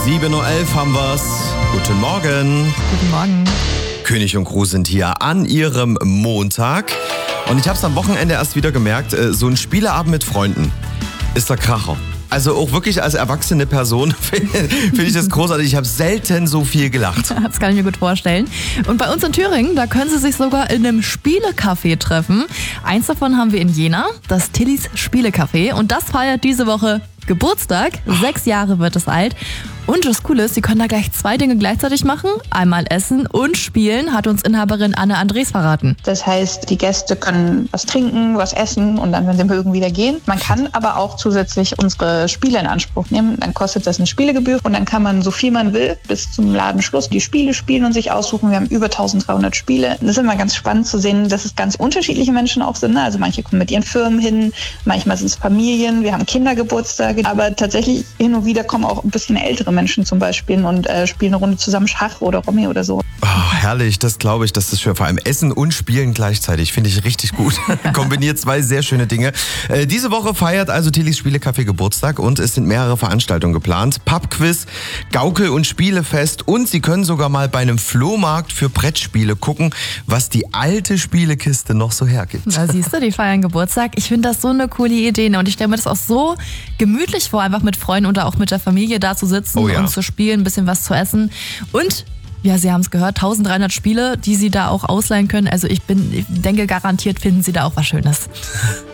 7.11 Uhr haben wir's. Guten Morgen. Guten Morgen. König und Crew sind hier an ihrem Montag. Und ich habe es am Wochenende erst wieder gemerkt, so ein Spieleabend mit Freunden ist der Kracher. Also auch wirklich als erwachsene Person finde ich das großartig. Ich habe selten so viel gelacht. Das kann ich mir gut vorstellen. Und bei uns in Thüringen, da können Sie sich sogar in einem Spielecafé treffen. Eins davon haben wir in Jena, das Tillys Spielecafé. Und das feiert diese Woche Geburtstag. 6 Jahre wird es alt. Und das Coole ist, Sie können da gleich 2 Dinge gleichzeitig machen. Einmal essen und spielen, hat uns Inhaberin Anne Andres verraten. Das heißt, die Gäste können was trinken, was essen und dann, wenn sie mögen, wieder gehen. Man kann aber auch zusätzlich unsere Spiele in Anspruch nehmen. Dann kostet das eine Spielegebühr und dann kann man so viel man will bis zum Ladenschluss die Spiele spielen und sich aussuchen. Wir haben über 1300 Spiele. Das ist immer ganz spannend zu sehen, dass es ganz unterschiedliche Menschen auch sind. Also manche kommen mit ihren Firmen hin, manchmal sind es Familien, wir haben Kindergeburtstage. Aber tatsächlich hin und wieder kommen auch ein bisschen ältere Menschen zum Beispiel und spielen eine Runde zusammen Schach oder Rummy oder so. Oh, herrlich, das glaube ich, das ist schön. Vor allem Essen und Spielen gleichzeitig, finde ich richtig gut. Kombiniert 2 sehr schöne Dinge. Diese Woche feiert also Tillys Spielecafé Geburtstag und es sind mehrere Veranstaltungen geplant. Pubquiz, Gaukel- und Spielefest und Sie können sogar mal bei einem Flohmarkt für Brettspiele gucken, was die alte Spielekiste noch so hergibt. Da siehst du, die feiern Geburtstag. Ich finde das so eine coole Idee und ich stelle mir das auch so gemütlich vor, einfach mit Freunden oder auch mit der Familie da zu sitzen und zu spielen, ein bisschen was zu essen. Und ja, Sie haben es gehört, 1300 Spiele, die Sie da auch ausleihen können. Also ich denke, garantiert finden Sie da auch was Schönes.